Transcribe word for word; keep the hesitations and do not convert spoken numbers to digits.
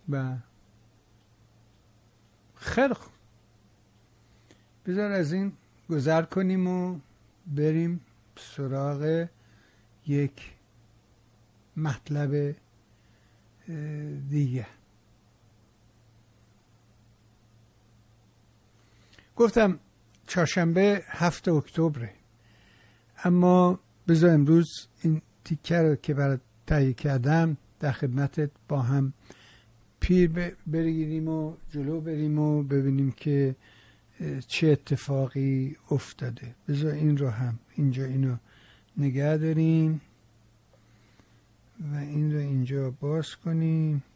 و خیلی خوب، بذار از این گذر کنیم و بریم سراغ یک مطلب دیگه. گفتم چهارشنبه هفت اکتبر، اما بذار امروز این تیکه رو که برات تهیه کردم در خدمتت با هم پیر بگیریم و جلو بریم و ببینیم که چه اتفاقی افتاده. بذار این رو هم اینجا اینو نگه داریم و این رو اینجا باز کنیم.